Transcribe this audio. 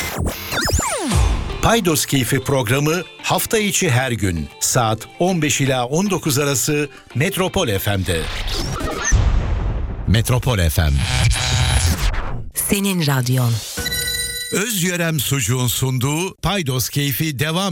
Paydos Keyfi programı hafta içi her gün saat 15 ila 19 arası Metropol FM'de. Metropol FM. Senin radyon. Özyörem Sucuğun sunduğu Paydos Keyfi devam